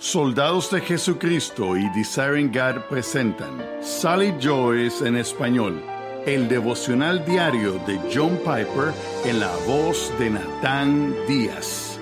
Soldados de Jesucristo y Desiring God presentan Sally Joyce en español, el devocional diario de John Piper en la voz de Natán Díaz.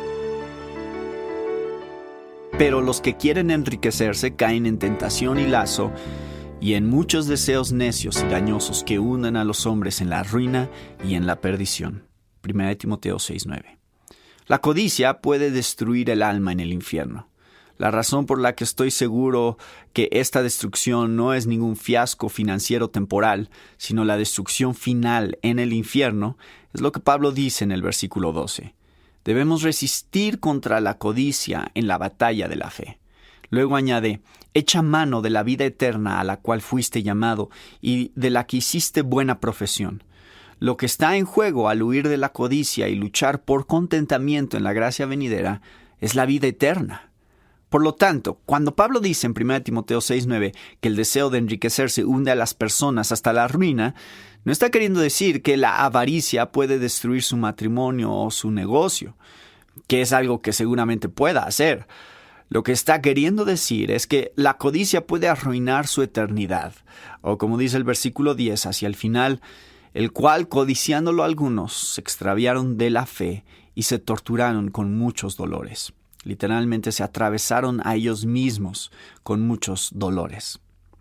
Pero los que quieren enriquecerse caen en tentación y lazo, y en muchos deseos necios y dañosos que hunden a los hombres en la ruina y en la perdición. 1 Timoteo 6:9. La codicia puede destruir el alma en el infierno. La razón por la que estoy seguro que esta destrucción no es ningún fiasco financiero temporal, sino la destrucción final en el infierno, es lo que Pablo dice en el versículo 12. Debemos resistir contra la codicia en la batalla de la fe. Luego añade, echa mano de la vida eterna a la cual fuiste llamado y de la que hiciste buena profesión. Lo que está en juego al huir de la codicia y luchar por contentamiento en la gracia venidera es la vida eterna. Por lo tanto, cuando Pablo dice en 1 Timoteo 6:9 que el deseo de enriquecerse hunde a las personas hasta la ruina, no está queriendo decir que la avaricia puede destruir su matrimonio o su negocio, que es algo que seguramente pueda hacer. Lo que está queriendo decir es que la codicia puede arruinar su eternidad, o como dice el versículo 10 hacia el final, el cual codiciándolo algunos se extraviaron de la fe y se torturaron con muchos dolores. Literalmente se atravesaron a ellos mismos con muchos dolores.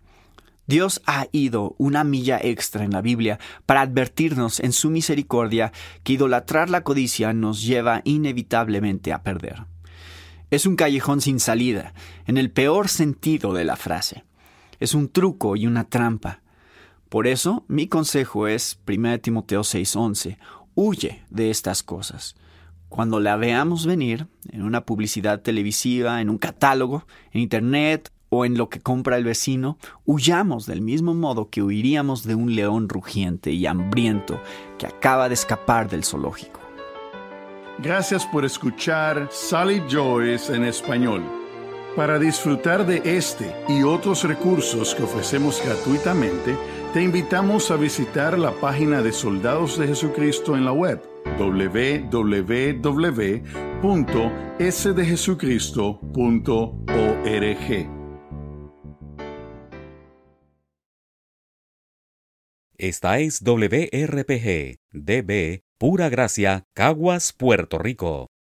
Dios ha ido una milla extra en la Biblia para advertirnos en su misericordia que idolatrar la codicia nos lleva inevitablemente a perder. Es un callejón sin salida, en el peor sentido de la frase. Es un truco y una trampa. Por eso, mi consejo es 1 Timoteo 6:11. Huye de estas cosas. Cuando la veamos venir, en una publicidad televisiva, en un catálogo, en internet o en lo que compra el vecino, huyamos del mismo modo que huiríamos de un león rugiente y hambriento que acaba de escapar del zoológico. Gracias por escuchar Sally Joyce en español. Para disfrutar de este y otros recursos que ofrecemos gratuitamente, te invitamos a visitar la página de Soldados de Jesucristo en la web www.sdejesucristo.org. Esta es WRPG, DB, Pura Gracia, Caguas, Puerto Rico.